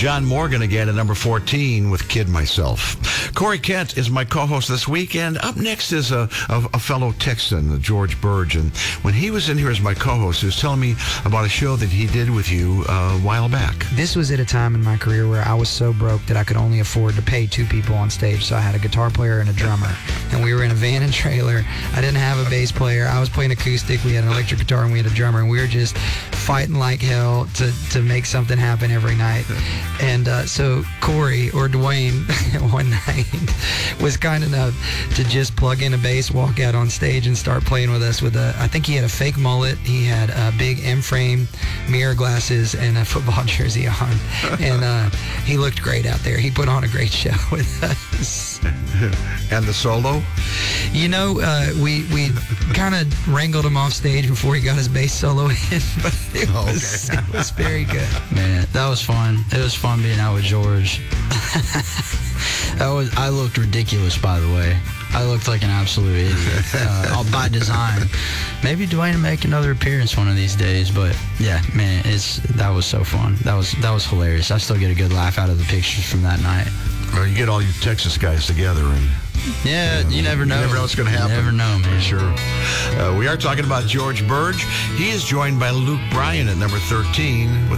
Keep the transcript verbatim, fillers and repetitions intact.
John Morgan again at number fourteen with Kid Myself. Corey Kent is my co-host this week, and up next is a, a, a fellow Texan, George Burge. And when he was in here as my co-host, he was telling me about a show that he did with you uh, a while back. This was at a time in my career where I was so broke that I could only afford to pay two people on stage. So I had a guitar player and a drummer, and we were in a van and trailer. I didn't have a bass player. I was playing acoustic. We had an electric guitar and we had a drummer, and we were just fighting like hell to, to make something happen every night. And uh, so Corey, or Dwayne, one night was kind enough to just plug in a bass, walk out on stage, and start playing with us with a, I think he had a fake mullet, he had a big M-frame mirror glasses and a football jersey on. And uh, he looked great out there. He put on a great show with us. And the solo? You know, uh, we we kind of wrangled him off stage before he got his bass solo in, but it was, okay. It was very good. Man, that was fun. It was fun being out with George. That was. I looked ridiculous, by the way. I looked like an absolute idiot, uh, all by design. Maybe Dwayne will make another appearance one of these days, but yeah, man, it's that was so fun. That was that was hilarious. I still get a good laugh out of the pictures from that night. Well, you get all you Texas guys together, and yeah, you, know, you never know. You never know what's going to happen. You never know, man. For sure. Uh, we are talking about George Burge. He is joined by Luke Bryan at number thirteen. With